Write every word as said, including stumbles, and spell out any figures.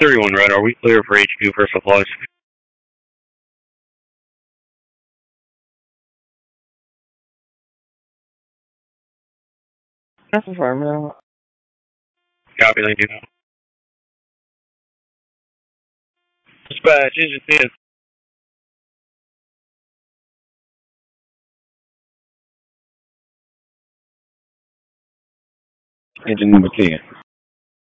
thirty-one Red, are we clear for H Q for supplies? That's affirmative. Copy, thank you. Dispatch, engine ten. Engine number ten.